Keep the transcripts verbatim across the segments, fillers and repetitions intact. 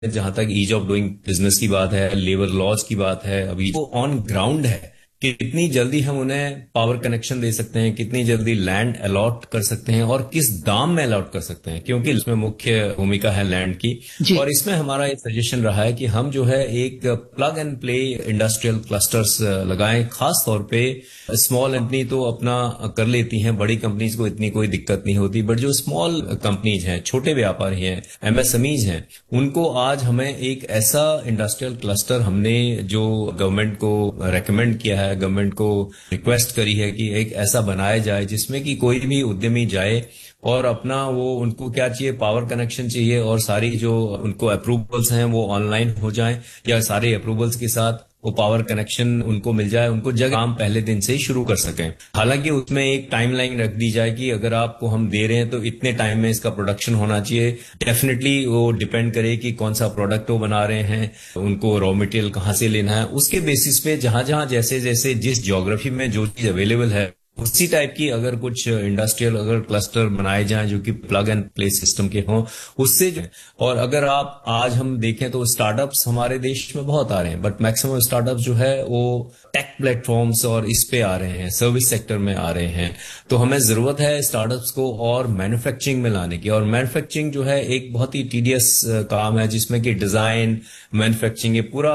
जहां तक ease of doing business की बात है, लेबर लॉज की बात है, अभी वो ऑन ग्राउंड है कि कितनी जल्दी हम उन्हें पावर कनेक्शन दे सकते हैं, कितनी जल्दी लैंड अलॉट कर सकते हैं और किस दाम में अलॉट कर सकते हैं, क्योंकि इसमें मुख्य भूमिका है लैंड की। जी। और इसमें हमारा एक सजेशन रहा है कि हम जो है एक plug and play industrial clusters लगाएं। खास तौर पे स्मॉल कंपनी तो अपना कर लेती हैं, बड़ी कंपनीज को इतनी कोई दिक्कत नहीं होती, बट जो स्मॉल कंपनीज हैं, छोटे व्यापारी हैं, एमएसएमईज हैं, उनको आज हमें एक ऐसा इंडस्ट्रियल क्लस्टर हमने जो गवर्नमेंट को रेकमेंड किया है, गवर्नमेंट को रिक्वेस्ट करी है कि एक ऐसा बनाया जाए जिसमें कि कोई भी उद्यमी जाए और अपना वो उनको क्या चाहिए, पावर कनेक्शन चाहिए और सारी जो उनको अप्रूवल्स हैं वो ऑनलाइन हो जाएं, या सारे अप्रूवल्स के साथ वो पावर कनेक्शन उनको मिल जाए, उनको जगह काम पहले दिन से ही शुरू कर सकें। हालांकि उसमें एक टाइमलाइन रख दी जाए कि अगर आपको हम दे रहे हैं तो इतने टाइम में इसका प्रोडक्शन होना चाहिए। डेफिनेटली वो डिपेंड करे कि कौन सा प्रोडक्ट वो बना रहे हैं, उनको रॉ मटेरियल कहाँ से लेना है, उसके बेसिस पे जहां जहां जैसे जैसे जिस ज्योग्राफी में जो चीज अवेलेबल है उसी टाइप की अगर कुछ इंडस्ट्रियल अगर क्लस्टर बनाए जाएं जो कि प्लग एंड प्ले सिस्टम के हों, उससे जो। और अगर आप आज हम देखें तो स्टार्टअप्स हमारे देश में बहुत आ रहे हैं, बट मैक्सिमम स्टार्टअप्स जो है वो टेक प्लेटफॉर्म्स और इस पे आ रहे हैं, सर्विस सेक्टर में आ रहे हैं। तो हमें जरूरत है स्टार्टअप्स को और मैन्युफैक्चरिंग में लाने की। और मैन्युफैक्चरिंग जो है एक बहुत ही टीडियस काम है जिसमें कि डिजाइन, मैन्युफैक्चरिंग, ये पूरा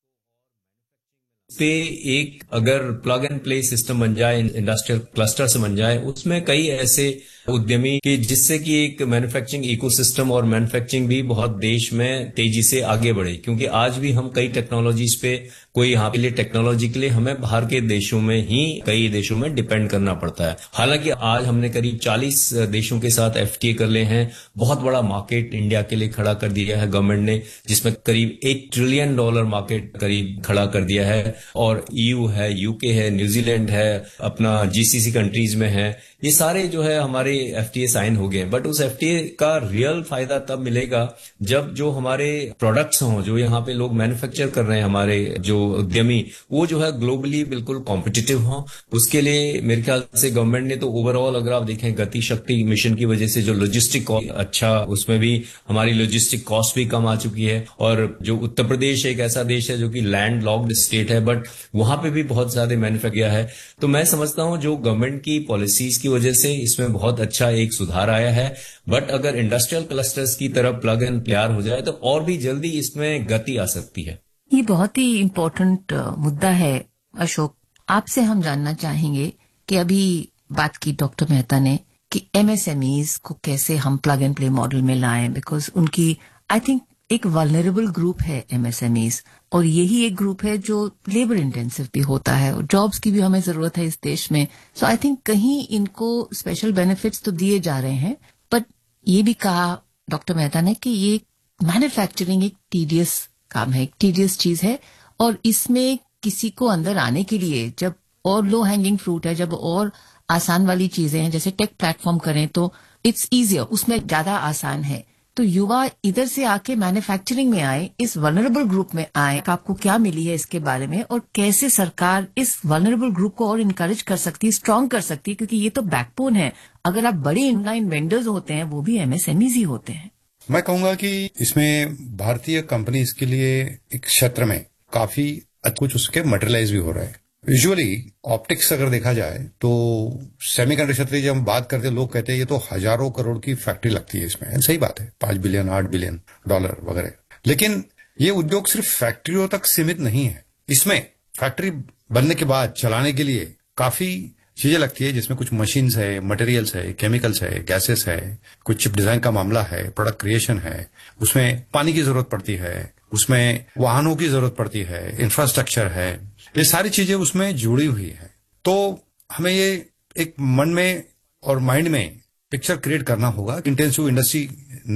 पे एक अगर प्लग एंड प्ले सिस्टम बन जाए, इंडस्ट्रियल क्लस्टर से बन जाए, उसमें कई ऐसे उद्यमी कि जिससे कि एक मैन्युफैक्चरिंग इकोसिस्टम और मैन्युफैक्चरिंग भी बहुत देश में तेजी से आगे बढ़े। क्योंकि आज भी हम कई टेक्नोलॉजीज पे, कोई यहाँ के लिए टेक्नोलॉजी के लिए हमें बाहर के देशों में ही कई देशों में डिपेंड करना पड़ता है। हालांकि आज हमने करीब चालीस देशों के साथ एफटीए कर ले हैं, बहुत बड़ा मार्केट इंडिया के लिए खड़ा कर दिया है गवर्नमेंट ने, जिसमें करीब एक ट्रिलियन डॉलर मार्केट करीब खड़ा कर दिया है। और ईयू है, यूके है, न्यूजीलैंड है, अपना जीसीसी कंट्रीज में है, ये सारे जो है हमारे एफटीए साइन हो गए। बट उस एफटीए का रियल फायदा तब मिलेगा जब जो हमारे प्रोडक्ट्स हों, जो यहाँ पे लोग मैन्युफैक्चर कर रहे हैं, हमारे जो उद्यमी, वो जो है ग्लोबली बिल्कुल कॉम्पिटिटिव हों। उसके लिए मेरे ख्याल से गवर्नमेंट ने तो ओवरऑल अगर आप देखें गति शक्ति मिशन की वजह से जो लॉजिस्टिक अच्छा, उसमें भी हमारी लॉजिस्टिक कॉस्ट भी कम आ चुकी है। और जो उत्तर प्रदेश एक ऐसा देश है जो कि लैंड लॉक्ड स्टेट है, बट वहां पे भी बहुत ज्यादा मैन्युफैक्चर है। तो मैं समझता हूं जो गवर्नमेंट की पॉलिसीज की वजह से इसमें बहुत अच्छा एक सुधार आया है। बट अगर इंडस्ट्रियल क्लस्टर्स की तरफ प्लग एंड प्ले हो जाए तो और भी जल्दी इसमें गति आ सकती है। ये बहुत ही इम्पोर्टेंट मुद्दा है अशोक। आपसे हम जानना चाहेंगे कि अभी बात की डॉक्टर मेहता ने कि एमएसएमईज को कैसे हम प्लग एंड प्ले मॉडल में लाएं, बिकॉज उनकी आई थिंक एक वल्नरेबल ग्रुप है एमएसएमईज, और यही एक ग्रुप है जो लेबर इंटेंसिव भी होता है और जॉब्स की भी हमें जरूरत है इस देश में। सो आई थिंक कहीं इनको स्पेशल बेनिफिट्स तो दिए जा रहे हैं, बट ये भी कहा डॉक्टर मेहता ने कि ये मैन्युफैक्चरिंग एक टीडियस काम है, एक टीडियस चीज है, और इसमें किसी को अंदर आने के लिए जब और लो हैंगिंग फ्रूट है, जब और आसान वाली चीजें हैं, जैसे टेक प्लेटफॉर्म करें तो इट्स ईजियर, उसमें ज्यादा आसान है। तो युवा इधर से आके मैन्युफैक्चरिंग में आए, इस वल्नरेबल ग्रुप में आए, आपको क्या मिली है इसके बारे में, और कैसे सरकार इस वल्नरेबल ग्रुप को और इनकरेज कर सकती है, स्ट्रांग कर सकती है, क्योंकि ये तो बैकबोन है। अगर आप बड़े इनलाइन वेंडर्स होते हैं, वो भी एमएसएमईज ही होते हैं। मैं कहूंगा कि इसमें भारतीय कंपनीज के लिए एक क्षेत्र में काफी कुछ उसके मटेरियलाइज भी हो रहा है। यूजुअली ऑप्टिक्स अगर देखा जाए तो सेमीकंडक्टर क्षेत्र जब हम बात करते हैं, लोग कहते हैं ये तो हजारों करोड़ की फैक्ट्री लगती है इसमें। सही बात है, पांच बिलियन आठ बिलियन डॉलर वगैरह, लेकिन ये उद्योग सिर्फ फैक्ट्रियों तक सीमित नहीं है। इसमें फैक्ट्री बनने के बाद चलाने के लिए काफी चीजें लगती है, जिसमें कुछ मशीन्स है, मटेरियल्स है, केमिकल्स है, गैसेस है, कुछ चिप डिजाइन का मामला है, प्रोडक्ट क्रिएशन है, उसमें पानी की जरूरत पड़ती है, उसमें वाहनों की जरूरत पड़ती है, इंफ्रास्ट्रक्चर है, ये सारी चीजें उसमें जुड़ी हुई है। तो हमें ये एक मन में और माइंड में पिक्चर क्रिएट करना होगा। Intensive industry